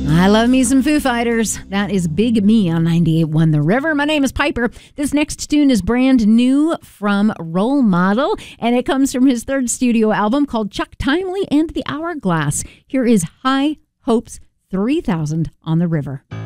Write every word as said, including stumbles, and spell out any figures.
I love me some Foo Fighters. That is Big Me on ninety-eight point one The River. My name is Piper. This next tune is brand new from Role Model, and it comes from his third studio album called Chuck Timely and the Hourglass. Here is High Hopes three thousand on the River.